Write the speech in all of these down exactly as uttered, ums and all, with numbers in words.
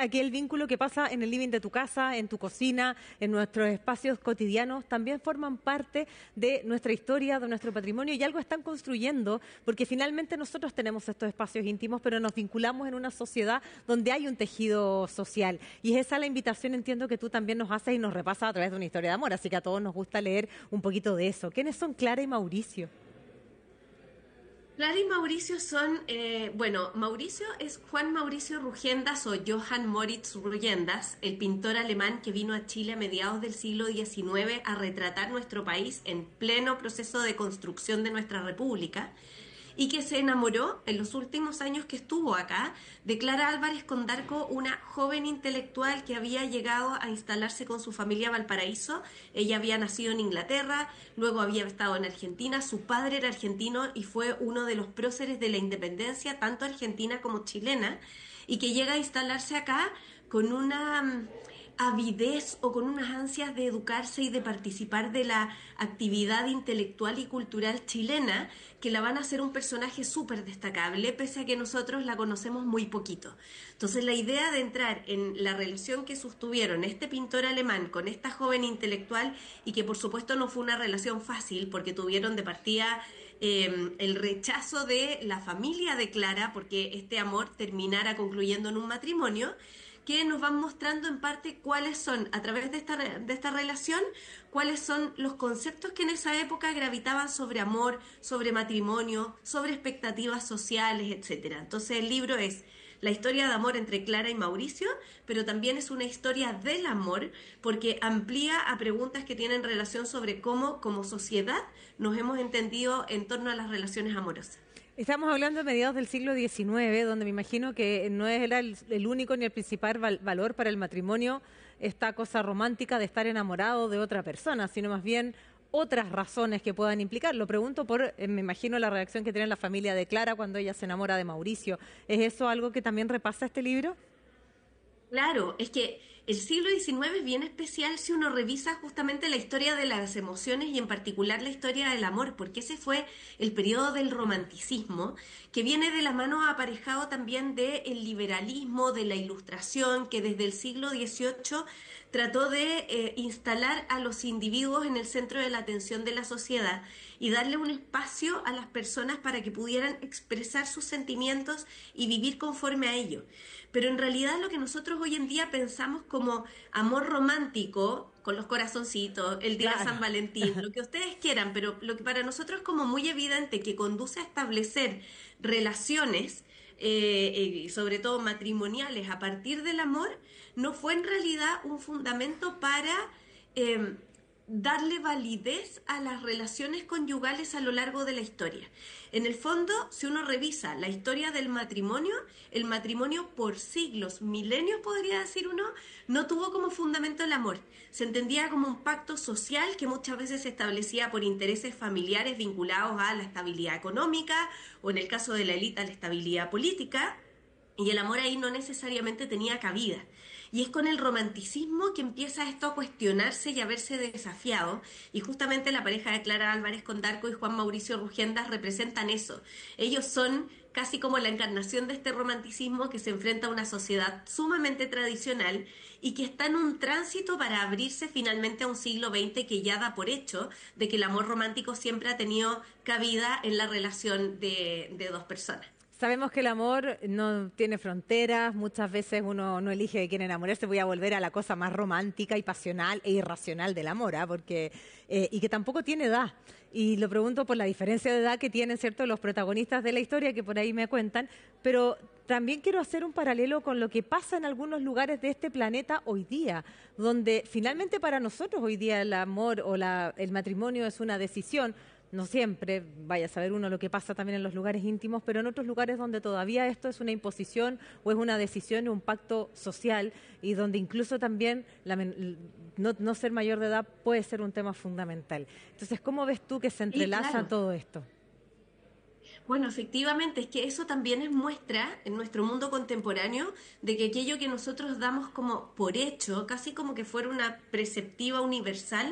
aquel vínculo que pasa en el living de tu casa, en tu cocina, en nuestros espacios cotidianos, también forman parte de nuestra historia, de nuestro patrimonio, y algo están construyendo, porque finalmente nosotros tenemos estos espacios íntimos, pero nos vinculamos en una sociedad donde hay un tejido social. Y es esa la invitación, entiendo, que tú también nos haces y nos repasas a través de una historia de amor, así que a todos nos gusta leer un poquito de eso. ¿Quiénes son Clara y Mauricio? Clara y Mauricio son, eh, bueno, Mauricio es Juan Mauricio Rugendas o Johann Moritz Rugendas, el pintor alemán que vino a Chile a mediados del siglo diecinueve a retratar nuestro país en pleno proceso de construcción de nuestra república, y que se enamoró en los últimos años que estuvo acá de Clara Álvarez Condarco, una joven intelectual que había llegado a instalarse con su familia a Valparaíso. Ella había nacido en Inglaterra, luego había estado en Argentina, su padre era argentino y fue uno de los próceres de la independencia, tanto argentina como chilena, y que llega a instalarse acá con una avidez o con unas ansias de educarse y de participar de la actividad intelectual y cultural chilena, que la van a hacer un personaje súper destacable, pese a que nosotros la conocemos muy poquito. Entonces la idea de entrar en la relación que sostuvieron este pintor alemán con esta joven intelectual, y que por supuesto no fue una relación fácil, porque tuvieron de partida eh, el rechazo de la familia de Clara, porque este amor terminara concluyendo en un matrimonio, que nos van mostrando en parte cuáles son, a través de esta, de esta relación, cuáles son los conceptos que en esa época gravitaban sobre amor, sobre matrimonio, sobre expectativas sociales, etcétera. Entonces el libro es la historia de amor entre Clara y Mauricio, pero también es una historia del amor, porque amplía a preguntas que tienen relación sobre cómo, como sociedad, nos hemos entendido en torno a las relaciones amorosas. Estamos hablando de mediados del siglo diecinueve, donde me imagino que no era el, el único ni el principal val, valor para el matrimonio esta cosa romántica de estar enamorado de otra persona, sino más bien otras razones que puedan implicar. Lo pregunto por, eh, me imagino, la reacción que tiene la familia de Clara cuando ella se enamora de Mauricio. ¿Es eso algo que también repasa este libro? Claro, es que el siglo diecinueve es bien especial si uno revisa justamente la historia de las emociones y en particular la historia del amor, porque ese fue el periodo del romanticismo, que viene de la mano aparejado también del liberalismo, de la ilustración, que desde el siglo dieciocho trató de eh, instalar a los individuos en el centro de la atención de la sociedad y darle un espacio a las personas para que pudieran expresar sus sentimientos y vivir conforme a ello. Pero en realidad lo que nosotros hoy en día pensamos como amor romántico, con los corazoncitos, el día Claro. de San Valentín, lo que ustedes quieran, pero lo que para nosotros es como muy evidente que conduce a establecer relaciones, eh, eh, sobre todo matrimoniales, a partir del amor, no fue en realidad un fundamento para eh, darle validez a las relaciones conyugales a lo largo de la historia. En el fondo, si uno revisa la historia del matrimonio, el matrimonio por siglos, milenios podría decir uno, no tuvo como fundamento el amor. Se entendía como un pacto social que muchas veces se establecía por intereses familiares vinculados a la estabilidad económica o, en el caso de la élite, a la estabilidad política. Y el amor ahí no necesariamente tenía cabida. Y es con el romanticismo que empieza esto a cuestionarse y a verse desafiado. Y justamente la pareja de Clara Álvarez Condarco y Juan Mauricio Rugendas representan eso. Ellos son casi como la encarnación de este romanticismo que se enfrenta a una sociedad sumamente tradicional y que está en un tránsito para abrirse finalmente a un siglo veinte que ya da por hecho de que el amor romántico siempre ha tenido cabida en la relación de, de dos personas. Sabemos que el amor no tiene fronteras, muchas veces uno no elige de quién enamorarse. Voy a volver a la cosa más romántica y pasional e irracional del amor, ¿eh? Porque eh, y que tampoco tiene edad. Y lo pregunto por la diferencia de edad que tienen, ¿cierto?, los protagonistas de la historia que por ahí me cuentan, pero también quiero hacer un paralelo con lo que pasa en algunos lugares de este planeta hoy día, donde finalmente para nosotros hoy día el amor o la, el matrimonio es una decisión. No siempre, vaya a saber uno lo que pasa también en los lugares íntimos, pero en otros lugares donde todavía esto es una imposición o es una decisión o un pacto social y donde incluso también la, no, no ser mayor de edad puede ser un tema fundamental. Entonces, ¿cómo ves tú que se entrelaza Sí, claro. todo esto? Bueno, efectivamente, es que eso también es muestra en nuestro mundo contemporáneo de que aquello que nosotros damos como por hecho, casi como que fuera una preceptiva universal,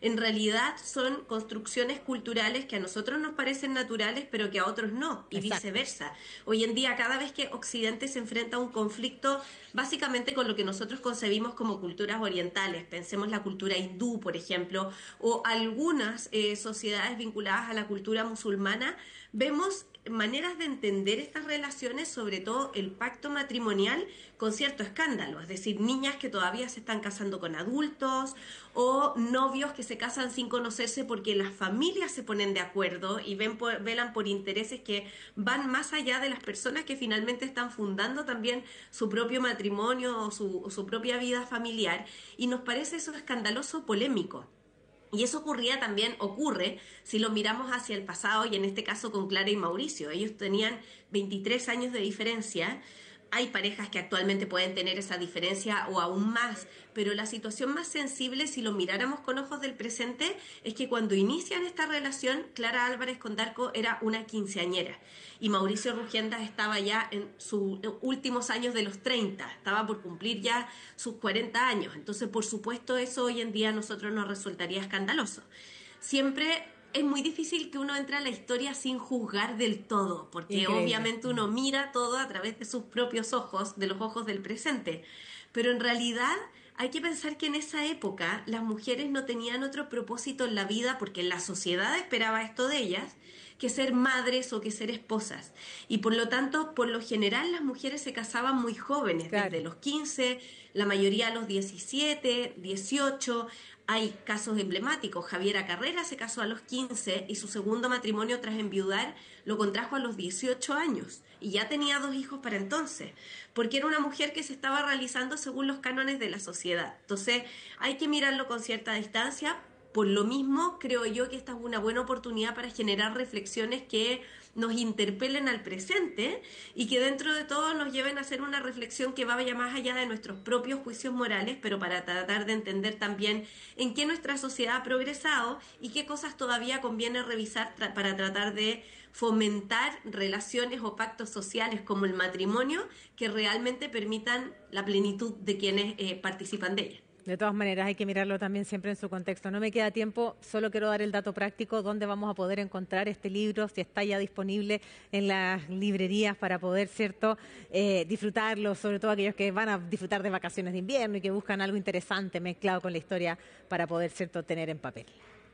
en realidad son construcciones culturales que a nosotros nos parecen naturales, pero que a otros no, y Exacto. viceversa. Hoy en día, cada vez que Occidente se enfrenta a un conflicto, básicamente con lo que nosotros concebimos como culturas orientales, pensemos la cultura hindú, por ejemplo, o algunas eh, sociedades vinculadas a la cultura musulmana, vemos maneras de entender estas relaciones, sobre todo el pacto matrimonial, con cierto escándalo, es decir, niñas que todavía se están casando con adultos o novios que se casan sin conocerse porque las familias se ponen de acuerdo y ven por, velan por intereses que van más allá de las personas que finalmente están fundando también su propio matrimonio o su, o su propia vida familiar, y nos parece eso escandaloso, polémico. Y eso ocurría también, ocurre, si lo miramos hacia el pasado, y en este caso con Clara y Mauricio. Ellos tenían veintitrés años de diferencia. Hay parejas que actualmente pueden tener esa diferencia o aún más, pero la situación más sensible, si lo miráramos con ojos del presente, es que cuando inician esta relación, Clara Álvarez Condarco era una quinceañera y Mauricio Rugiendas estaba ya en sus últimos años de los treinta, estaba por cumplir ya sus cuarenta años. Entonces, por supuesto, eso hoy en día a nosotros nos resultaría escandaloso. Siempre es muy difícil que uno entre a la historia sin juzgar del todo, porque Increíble. Obviamente uno mira todo a través de sus propios ojos, de los ojos del presente. Pero en realidad hay que pensar que en esa época las mujeres no tenían otro propósito en la vida, porque la sociedad esperaba esto de ellas, que ser madres o que ser esposas. Y por lo tanto, por lo general, las mujeres se casaban muy jóvenes, claro, desde los quince, la mayoría a los diecisiete, dieciocho. Hay casos emblemáticos. Javiera Carrera se casó a los quince y su segundo matrimonio tras enviudar lo contrajo a los dieciocho años. Y ya tenía dos hijos para entonces, porque era una mujer que se estaba realizando según los cánones de la sociedad. Entonces, hay que mirarlo con cierta distancia. Por lo mismo, creo yo que esta es una buena oportunidad para generar reflexiones que nos interpelen al presente y que dentro de todo nos lleven a hacer una reflexión que vaya más allá de nuestros propios juicios morales, pero para tratar de entender también en qué nuestra sociedad ha progresado y qué cosas todavía conviene revisar tra- para tratar de fomentar relaciones o pactos sociales como el matrimonio que realmente permitan la plenitud de quienes eh, participan de ella. De todas maneras, hay que mirarlo también siempre en su contexto. No me queda tiempo, solo quiero dar el dato práctico, dónde vamos a poder encontrar este libro, si está ya disponible en las librerías para poder, ¿cierto?, eh, disfrutarlo, sobre todo aquellos que van a disfrutar de vacaciones de invierno y que buscan algo interesante mezclado con la historia para poder, ¿cierto?, tener en papel.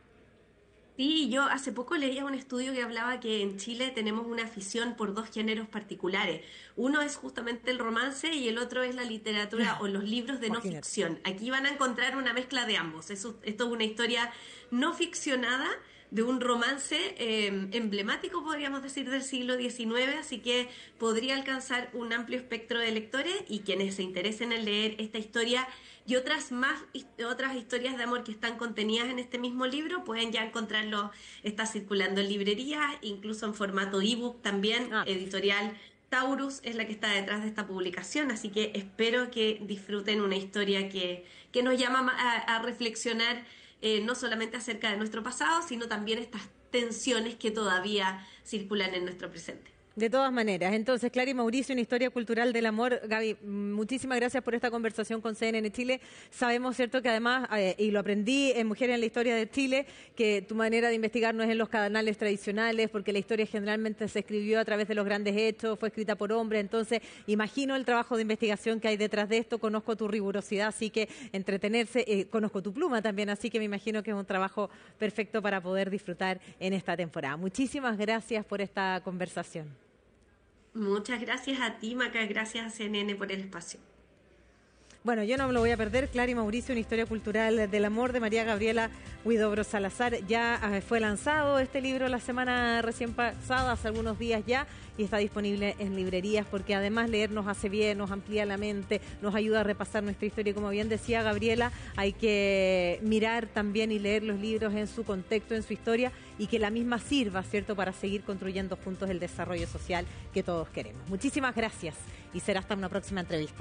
Sí, yo hace poco leía un estudio que hablaba que en Chile tenemos una afición por dos géneros particulares. Uno es justamente el romance y el otro es la literatura o los libros de no Imagínate. ficción. Aquí van a encontrar una mezcla de ambos. Eso, esto es una historia no ficcionada de un romance eh, emblemático, podríamos decir, del siglo diecinueve, así que podría alcanzar un amplio espectro de lectores, y quienes se interesen en leer esta historia y otras más otras historias de amor que están contenidas en este mismo libro pueden ya encontrarlo. Está circulando en librerías, incluso en formato ebook también. Ah. Editorial Taurus es la que está detrás de esta publicación, así que espero que disfruten una historia que, que nos llama a, a reflexionar eh, no solamente acerca de nuestro pasado, sino también estas tensiones que todavía circulan en nuestro presente. De todas maneras, entonces, Clara y Mauricio, una historia cultural del amor. Gaby, muchísimas gracias por esta conversación con C N N Chile. Sabemos, cierto, que además, eh, y lo aprendí en Mujeres en la Historia de Chile, que tu manera de investigar no es en los canales tradicionales, porque la historia generalmente se escribió a través de los grandes hechos, fue escrita por hombres, entonces imagino el trabajo de investigación que hay detrás de esto, conozco tu rigurosidad, así que entretenerse, eh, conozco tu pluma también, así que me imagino que es un trabajo perfecto para poder disfrutar en esta temporada. Muchísimas gracias por esta conversación. Muchas gracias a ti, Maca, gracias a C N N por el espacio. Bueno, yo no me lo voy a perder. Clara y Mauricio, una historia cultural del amor de María Gabriela Huidobro Salazar. Ya eh, fue lanzado este libro la semana recién pasada, hace algunos días ya, y está disponible en librerías, porque además leer nos hace bien, nos amplía la mente, nos ayuda a repasar nuestra historia. Y como bien decía Gabriela, hay que mirar también y leer los libros en su contexto, en su historia, y que la misma sirva, ¿cierto?, para seguir construyendo juntos el desarrollo social que todos queremos. Muchísimas gracias y será hasta una próxima entrevista.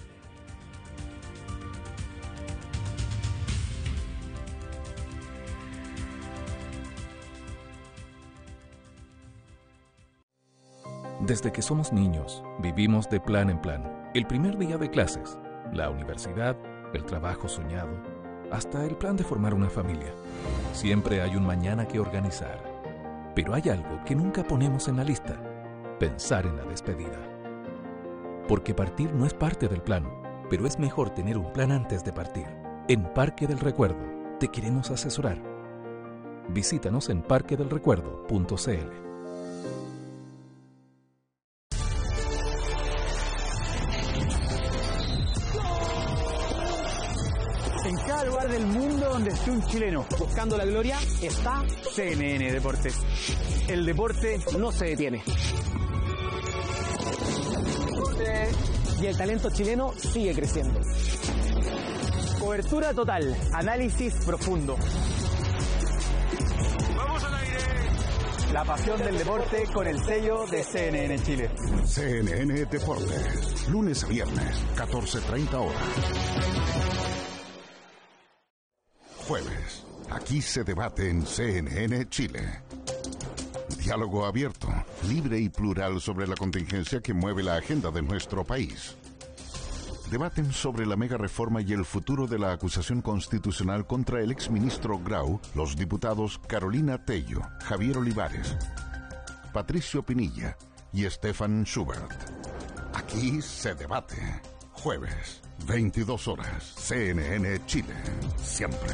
Desde que somos niños, vivimos de plan en plan. El primer día de clases, la universidad, el trabajo soñado, hasta el plan de formar una familia. Siempre hay un mañana que organizar. Pero hay algo que nunca ponemos en la lista: pensar en la despedida. Porque partir no es parte del plan, pero es mejor tener un plan antes de partir. En Parque del Recuerdo te queremos asesorar. Visítanos en parque del recuerdo punto c l. En cada lugar del mundo donde esté un chileno buscando la gloria está C N N Deportes. El deporte no se detiene. Y el talento chileno sigue creciendo. Cobertura total, análisis profundo. ¡Vamos al aire! La pasión del deporte con el sello de C N N Chile. C N N Deportes, lunes a viernes, catorce treinta horas. Jueves, aquí se debate en C N N Chile. Diálogo abierto, libre y plural sobre la contingencia que mueve la agenda de nuestro país. Debaten sobre la mega reforma y el futuro de la acusación constitucional contra el exministro Grau los diputados Carolina Tello, Javier Olivares, Patricio Pinilla y Stefan Schubert. Aquí se debate. Jueves, veintidós horas, C N N Chile. Siempre.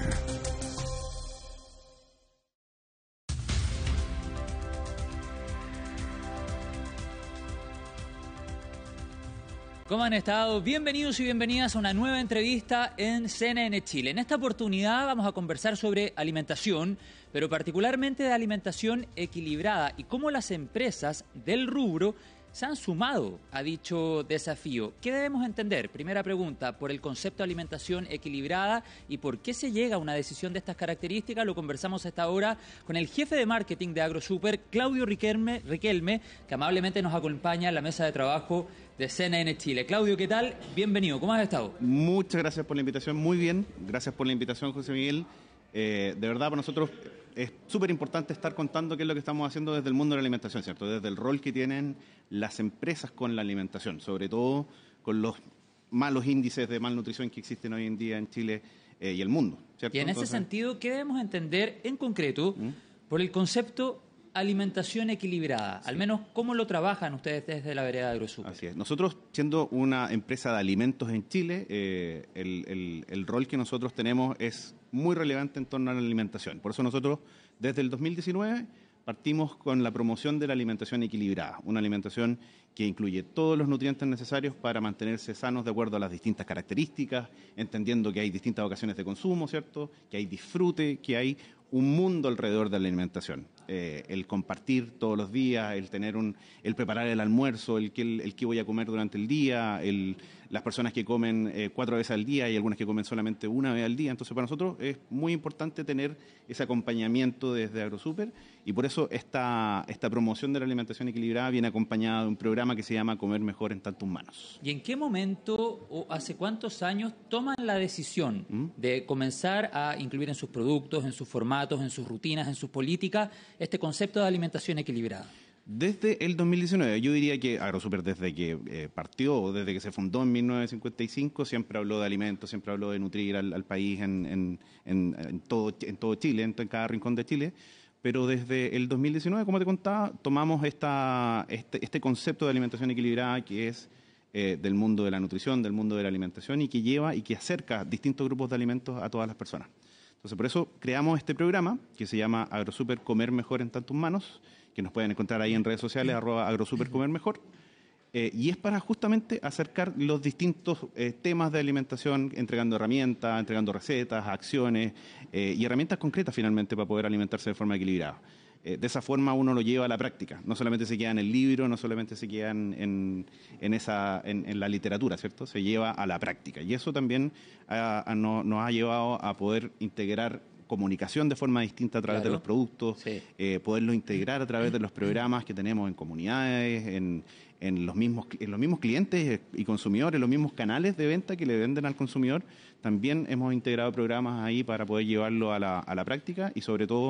¿Cómo han estado? Bienvenidos y bienvenidas a una nueva entrevista en C N N Chile. En esta oportunidad vamos a conversar sobre alimentación, pero particularmente de alimentación equilibrada y cómo las empresas del rubro se han sumado a dicho desafío. ¿Qué debemos entender? Primera pregunta, por el concepto de alimentación equilibrada y por qué se llega a una decisión de estas características. Lo conversamos a esta hora con el jefe de marketing de AgroSuper, Claudio Riquelme, Riquelme, que amablemente nos acompaña en la mesa de trabajo de C N N Chile. Claudio, ¿qué tal? Bienvenido, ¿cómo has estado? Muchas gracias por la invitación, muy bien. Gracias por la invitación, José Miguel. Eh, de verdad, para nosotros es súper importante estar contando qué es lo que estamos haciendo desde el mundo de la alimentación, ¿cierto? Desde el rol que tienen las empresas con la alimentación, sobre todo con los malos índices de malnutrición que existen hoy en día en Chile eh, y el mundo, ¿cierto? Y en Entonces, ese sentido, ¿qué debemos entender en concreto ¿Mm? por el concepto alimentación equilibrada? Sí. Al menos, ¿cómo lo trabajan ustedes desde la vereda de AgroSuper? Así es. Nosotros, siendo una empresa de alimentos en Chile, eh, el, el, el rol que nosotros tenemos es muy relevante en torno a la alimentación. Por eso nosotros, desde el dos mil diecinueve, partimos con la promoción de la alimentación equilibrada, una alimentación que incluye todos los nutrientes necesarios para mantenerse sanos de acuerdo a las distintas características, entendiendo que hay distintas ocasiones de consumo, ¿cierto? Que hay disfrute, que hay un mundo alrededor de la alimentación. Eh, el compartir todos los días, el tener un, el preparar el almuerzo, el que el, el que voy a comer durante el día, el, las personas que comen eh, cuatro veces al día y algunas que comen solamente una vez al día. Entonces, para nosotros es muy importante tener ese acompañamiento desde AgroSuper y por eso esta, esta promoción de la alimentación equilibrada viene acompañada de un programa que se llama Comer Mejor en Tantas Manos. ¿Y en qué momento o hace cuántos años toman la decisión ¿Mm? de comenzar a incluir en sus productos, en sus formatos, en sus rutinas, en sus políticas, este concepto de alimentación equilibrada? Desde el dos mil diecinueve, yo diría que AgroSuper desde que eh, partió, desde que se fundó en mil novecientos cincuenta y cinco, siempre habló de alimentos, siempre habló de nutrir al, al país en, en, en, en, todo, en todo Chile, en, en cada rincón de Chile. Pero desde el dos mil diecinueve, como te contaba, tomamos esta, este, este concepto de alimentación equilibrada que es eh, del mundo de la nutrición, del mundo de la alimentación y que lleva y que acerca distintos grupos de alimentos a todas las personas. Entonces, por eso creamos este programa que se llama AgroSuper Comer Mejor en Tantas Manos, que nos pueden encontrar ahí en redes sociales, arroba AgroSuper Comer Mejor, eh, y es para justamente acercar los distintos eh, temas de alimentación, entregando herramientas, entregando recetas, acciones eh, y herramientas concretas finalmente para poder alimentarse de forma equilibrada. Eh, de esa forma uno lo lleva a la práctica, no solamente se queda en el libro, no solamente se queda en, en, en, esa, en, en la literatura, ¿cierto? Se lleva a la práctica y eso también a, a, no, nos ha llevado a poder integrar comunicación de forma distinta a través claro. de los productos, sí. eh, poderlo integrar a través de los programas que tenemos en comunidades, en, en, los mismos, en los mismos clientes y consumidores, los mismos canales de venta que le venden al consumidor. También hemos integrado programas ahí para poder llevarlo a la, a la práctica y sobre todo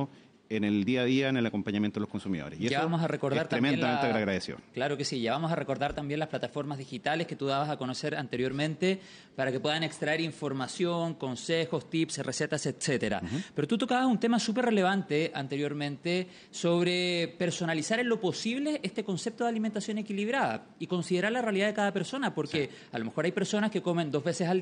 en el día a día, en el acompañamiento de los consumidores. Y ya eso vamos a recordar es también tremendamente la... agradecido. Claro que sí, ya vamos a recordar también las plataformas digitales que tú dabas a conocer anteriormente para que puedan extraer información, consejos, tips, recetas, etcétera. Uh-huh. Pero tú tocabas un tema súper relevante anteriormente sobre personalizar en lo posible este concepto de alimentación equilibrada y considerar la realidad de cada persona, porque sí. a lo mejor hay personas que comen dos veces al